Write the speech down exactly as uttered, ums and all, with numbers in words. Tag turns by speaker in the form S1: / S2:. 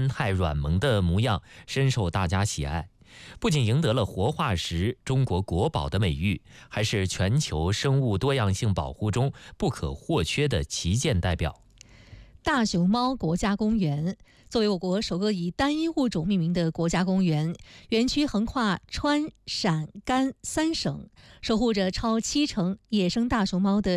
S1: 态软萌的模样，深受大家喜爱。不仅赢得了活化石中国国宝的美誉，还是全球生物多样性保护中不可或缺的旗舰代表。
S2: 大熊猫国家公园作为我国首个以单一物种命名的国家公园，园区横跨川陕甘三省，守护着超七成野生大熊猫的